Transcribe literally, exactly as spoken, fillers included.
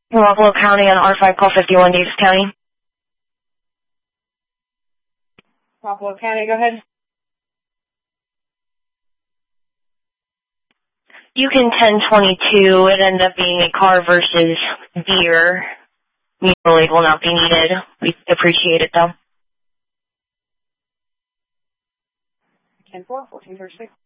Buffalo County on R five, call fifty-one, Davis County. Buffalo County, go ahead. You can ten twenty-two. It ended up being a car versus deer. Mutual aid will not be needed. We appreciate it, though. ten four, fourteen thirty-six.